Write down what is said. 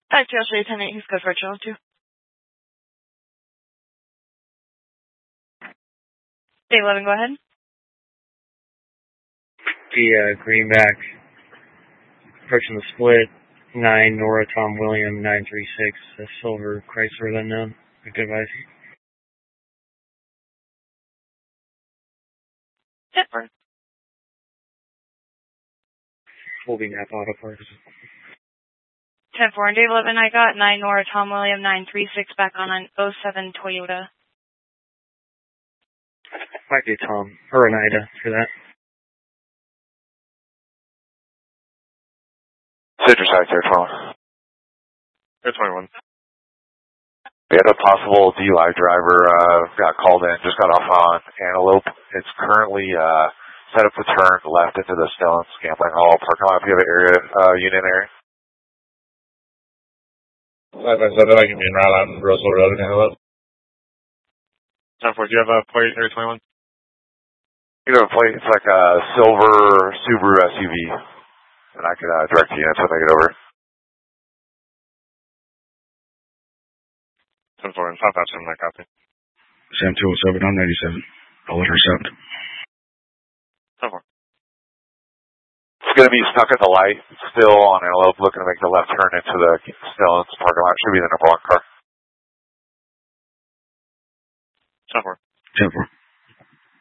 Actually, Lieutenant, he's good for Channel 2. Day 11, go ahead. The Greenback, approaching the split, 9 Nora Tom William 936, a silver Chrysler unknown. Good advice. Different. Holding that auto parts. 10-4 and Day 11, I got 9 Nora Tom William 936 back on an 07 Toyota. Might be Tom, or an Ida for that. Citrus Heights, Air 12. Air 21. We had a possible DUI driver got called in, just got off on Antelope. It's currently set up to turn left into the Stellan's Gambling Hall parking lot. If you have an area, unit area. Like I said, I can be in route out in Roseville Road and Antelope. 10-4, do you have a plate, Area 21? You have a plate, it's like a silver Subaru SUV. And I can direct the units when they get over. 10-4, and South Action, that copy. Sam 207 on 97. I'll intercept. 10-4. It's going to be stuck at the light, still on Antelope, looking to make the left turn into the Stellan's parking lot. Should be the number 1 car. 10-4. 10-4.